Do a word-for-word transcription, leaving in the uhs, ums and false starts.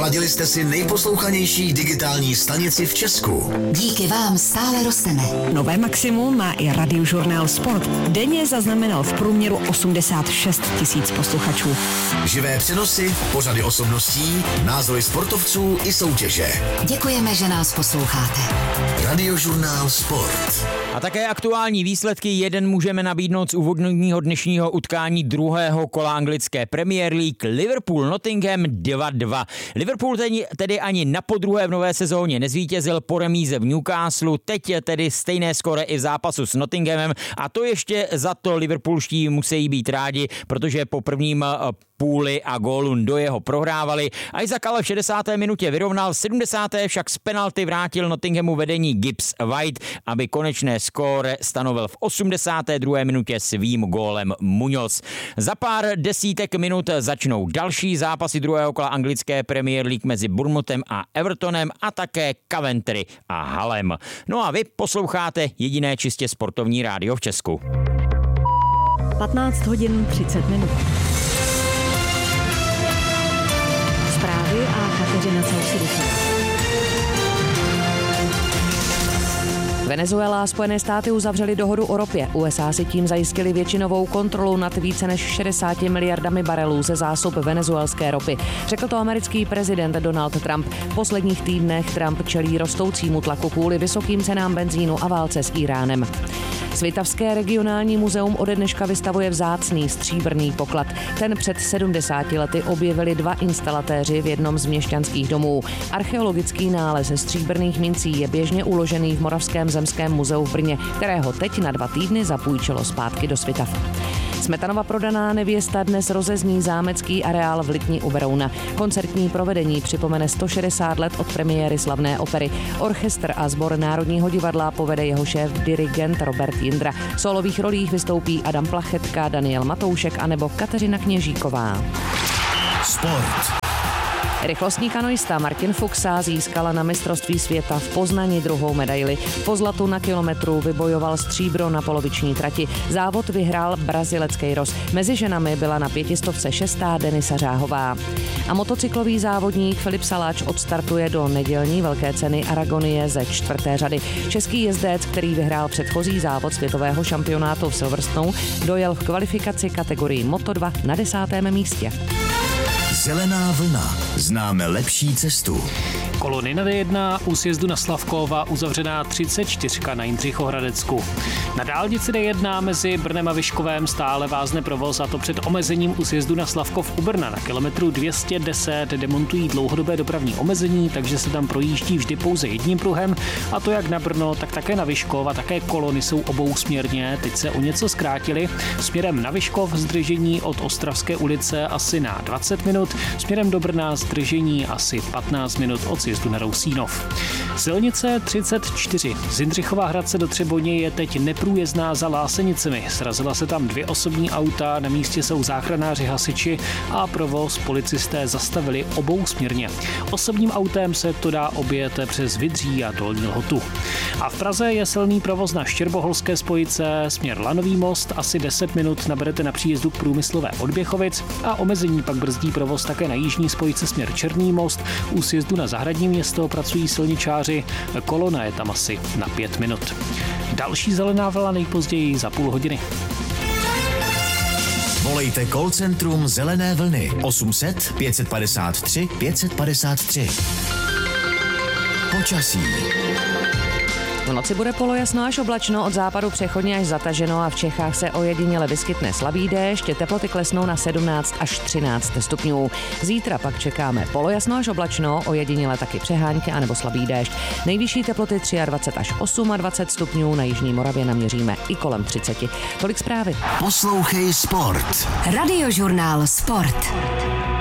Naladili jste si nejposlouchanější digitální stanici v Česku. Díky vám stále rosteme. Nové maximum má i Radiožurnál Sport. Denně zaznamenal v průměru osmdesát šest tisíc posluchačů. Živé přenosy, pořady osobností, názory sportovců i soutěže. Děkujeme, že nás posloucháte. Radiožurnál Sport. A také aktuální výsledky jeden můžeme nabídnout z úvodního dnešního utkání druhého kola anglické Premier League. Liverpool Nottingham dva dva. Liverpool tedy ani na podruhé v nové sezóně nezvítězil po remíze v Newcastle. Teď je tedy stejné skóre i v zápasu s Nottinghamem a to ještě za to liverpoolští musí být rádi, protože po prvním půli a gólu do jeho prohrávali. Isaac ale v šedesáté minutě vyrovnal, v sedmdesáté však z penalty vrátil Nottinghamu vedení Gibbs White, aby konečné skóre stanovil v osmdesáté druhé minutě svým gólem Muñoz. Za pár desítek minut začnou další zápasy druhého kola anglické Premier League mezi Bournemouthem a Evertonem a také Coventry a Hullem. No a vy posloucháte jediné čistě sportovní rádio v Česku. patnáct hodin třicet minut. Zprávy a Kateřina Celsidisová. Venezuela a Spojené státy uzavřely dohodu o ropě. U S A si tím zajistili většinovou kontrolu nad více než šedesáti miliardami barelů ze zásob venezuelské ropy. Řekl to americký prezident Donald Trump. V posledních týdnech Trump čelí rostoucímu tlaku kvůli vysokým cenám benzínu a válce s Íránem. Svitavské regionální muzeum ode dneška vystavuje vzácný stříbrný poklad. Ten před sedmdesáti lety objevili dva instalatéři v jednom z měšťanských domů. Archeologický nález stříbrných mincí je běžně uložený v Moravském zemském muzeu v Brně, kterého teď na dva týdny zapůjčilo zpátky do Svitav. Smetanova prodaná nevěsta dnes rozezní zámecký areál v Litni u Berouna. Koncertní provedení připomene sto šedesát let od premiéry slavné opery. Orchestr a sbor Národního divadla povede jeho šéf dirigent Robert Jindra. V solových rolích vystoupí Adam Plachetka, Daniel Matoušek anebo Kateřina Kněžíková. Sport. Rychlostní kanoista Martin Fuxa získala na mistrovství světa v Poznani druhou medaili. Po zlatu na kilometru vybojoval stříbro na poloviční trati. Závod vyhrál Brazilec Queiroz. Mezi ženami byla na pětistovce šestá Denisa Řáhová. A motocyklový závodník Filip Saláč odstartuje do nedělní velké ceny Aragonie ze čtvrté řady. Český jezdec, který vyhrál předchozí závod světového šampionátu v Silverstone, dojel v kvalifikaci kategorii Moto dva na desátém místě. Zelená vlna. Známe lepší cestu. Kolony na D jedna u sjezdu na Slavkova uzavřená třicet čtyři na Jindřichohradecku. Na dálnici D jedna mezi Brnem a Vyškovem stále vázne provoz, a to před omezením u sjezdu na Slavkov u Brna. Na kilometru dvě stě deset demontují dlouhodobé dopravní omezení, takže se tam projíždí vždy pouze jedním pruhem, a to jak na Brno, tak také na Vyškov, a také kolony jsou obousměrně. Teď se o něco zkrátily. Směrem na Vyškov zdržení od Ostravské ulice asi na dvacet minut, směrem do Brna zdržení asi patnáct minut od sjezdu na Rousínov. Silnice třicet čtyři z Jindřichova Hradce do Třeboně je teď neprůjezdná za Lásenicemi. Srazila se tam dvě osobní auta, na místě jsou záchranáři, hasiči a provoz policisté zastavili obousměrně. Osobním autem se to dá objet přes Vydří a Dolní Lhotu. A v Praze je silný provoz na Štěrboholské spojice, směr Lanový most, asi deset minut naberete na příjezdu k Průmyslové od Běchovic, a omezení pak brzdí provoz také na jižní spojice směr Černý most. U sjezdu na Zahradní město pracují silničáři, kolona je tam asi na pět minut. Další zelená vlna nejpozději za půl hodiny. Volejte call centrum Zelené vlny osm set pět padesát tři pět padesát tři. Počasí. V noci bude polojasno až oblačno, od západu přechodně až zataženo a v Čechách se ojediněle vyskytne slabý déšť, teploty klesnou na sedmnáct až třináct stupňů. Zítra pak čekáme polojasno až oblačno, ojediněle taky přehánky anebo slabý déšť. Nejvyšší teploty dvacet tři až dvacet osm stupňů, na jižní Moravě naměříme i kolem třicet. Tolik zprávy. Poslouchej Sport. Radiožurnál Sport.